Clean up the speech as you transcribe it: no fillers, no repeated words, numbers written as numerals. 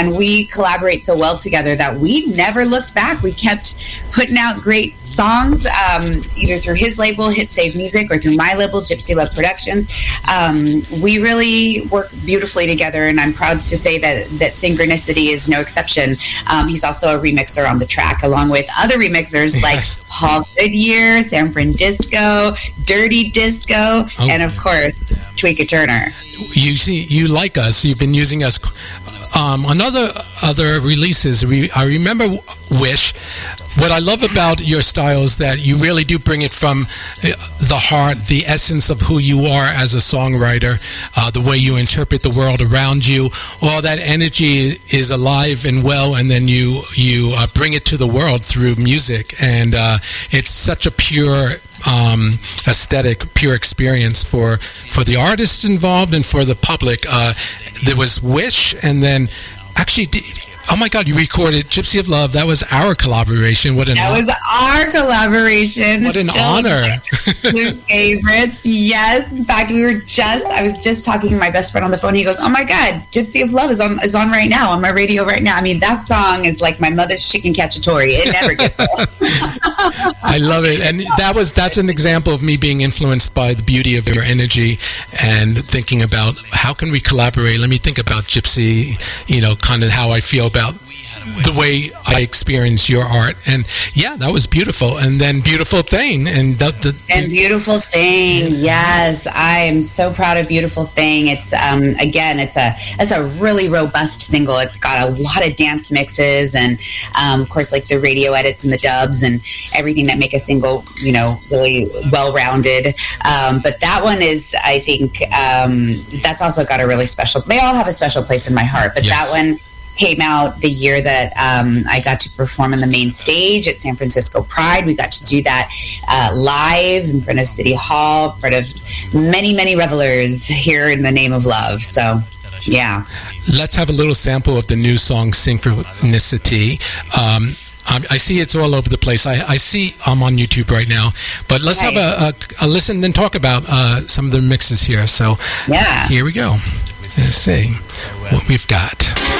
and we collaborate so well together that we never looked back. We kept putting out great songs, either through his label, Hit Save Music, or through my label, Gypsy Love Productions. We really work beautifully together, and I'm proud to say that Synchronicity is no exception. He's also a remixer on the track, along with other remixers like Paul Goodyear, San Francisco, Dirty Disco, and of course, Tweeka Turner. You see, you like us. You've been using us. On other releases, I remember Wish. What I love about your style is that you really do bring it from the heart, the essence of who you are as a songwriter, the way you interpret the world around you. All that energy is alive and well, and then you bring it to the world through music. And it's such a pure aesthetic, pure experience for the artists involved and for the public. There was Wish, and then actually, oh my God, you recorded Gypsy of Love. That was our collaboration. That was our collaboration. What an honor. Favorites. Yes. In fact, I was just talking to my best friend on the phone. He goes, oh my God, Gypsy of Love is on right now, on my radio right now. I mean, that song is like my mother's chicken cacciatore. It never gets old. I love it. And that's an example of me being influenced by the beauty of your energy and thinking about how can we collaborate. Let me think about Gypsy, kind of how I feel about the way I experience your art. And yeah, that was beautiful. And then Beautiful Thing. And Beautiful Thing. Yes. I am so proud of Beautiful Thing. It's, again, it's a really robust single. It's got a lot of dance mixes and, of course, like the radio edits and the dubs and everything that make a single, really well-rounded. But that one is, I think, that's also got a really special, they all have a special place in my heart, but that one came out the year that I got to perform on the main stage at San Francisco Pride. We got to do that live in front of City Hall, in front of many, many revelers here in the name of love. So, yeah. Let's have a little sample of the new song, Synchronicity. I see it's all over the place. I see I'm on YouTube right now. But let's have a listen and talk about some of the mixes here. So, here we go. Let's see what we've got.